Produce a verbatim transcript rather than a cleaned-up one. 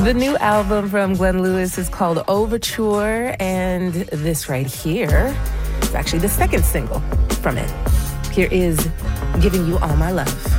The new album from Glenn Lewis is called Overture, and this right here is actually the second single from it. Here is Giving You All My Love.